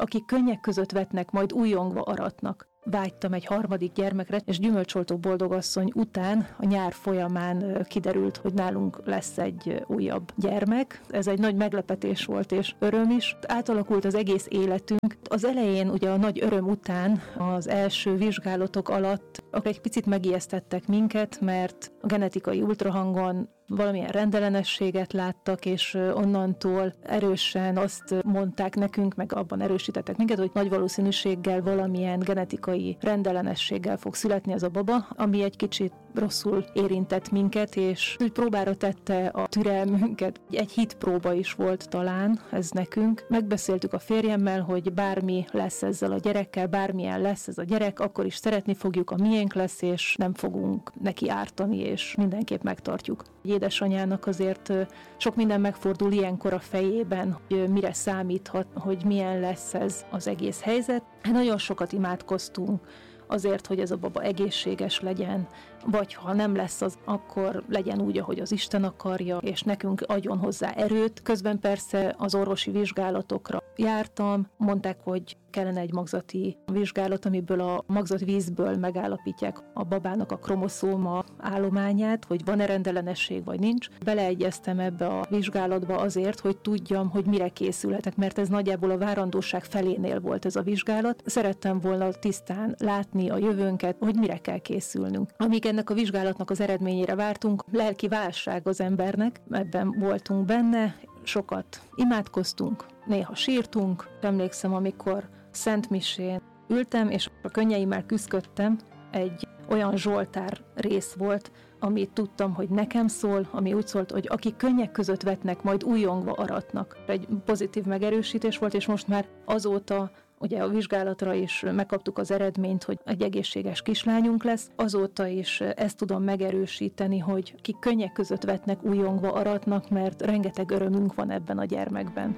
akik könnyek között vetnek, majd újongva aratnak. Vágytam egy harmadik gyermekre, és gyümölcsoltó boldogasszony után a nyár folyamán kiderült, hogy nálunk lesz egy újabb gyermek. Ez egy nagy meglepetés volt és öröm is. Átalakult az egész életünk. Az elején ugye a nagy öröm után az első vizsgálatok alatt egy picit megijesztettek minket, mert a genetikai ultrahangon valamilyen rendellenességet láttak, és onnantól erősen azt mondták nekünk, meg abban erősítettek minket, hogy nagy valószínűséggel valamilyen genetikai rendellenességgel fog születni ez a baba, ami egy kicsit rosszul érintett minket, és úgy próbára tette a türelmünket. Egy hitpróba is volt talán ez nekünk. Megbeszéltük a férjemmel, hogy bármi lesz ezzel a gyerekkel, bármilyen lesz ez a gyerek, akkor is szeretni fogjuk, a miénk lesz, és nem fogunk neki ártani, és mindenképp megtartjuk. Édesanyának azért sok minden megfordul ilyenkor a fejében, hogy mire számíthat, hogy milyen lesz ez az egész helyzet. Nagyon sokat imádkoztunk azért, hogy ez a baba egészséges legyen, vagy ha nem lesz az, akkor legyen úgy, ahogy az Isten akarja, és nekünk adjon hozzá erőt. Közben persze az orvosi vizsgálatokra jártam, mondták, hogy kellene egy magzati vizsgálat, amiből a magzatvízből megállapítják a babának a kromoszóma állományát, hogy van-e rendellenesség, vagy nincs. Beleegyeztem ebbe a vizsgálatba azért, hogy tudjam, hogy mire készülhetek, mert ez nagyjából a várandóság felénél volt ez a vizsgálat. Szerettem volna tisztán látni a jövőnket, hogy mire kell készülnünk. Amíg ennek a vizsgálatnak az eredményére vártunk, lelki válság az embernek, ebben voltunk benne, sokat imádkoztunk, néha sírtunk. Emlékszem, amikor szentmisén ültem, és a könnyeimmel küszködtem, egy olyan zsoltár rész volt, amit tudtam, hogy nekem szól, ami úgy szólt, hogy akik könnyek között vetnek, majd újongva aratnak. Egy pozitív megerősítés volt, és most már azóta ugye a vizsgálatra is megkaptuk az eredményt, hogy egy egészséges kislányunk lesz. Azóta is ezt tudom megerősíteni, hogy kik könnyek között vetnek, újongva aratnak, mert rengeteg örömünk van ebben a gyermekben.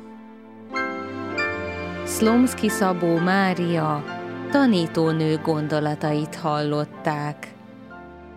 Szlomszky Szabó Mária tanítónő gondolatait hallották.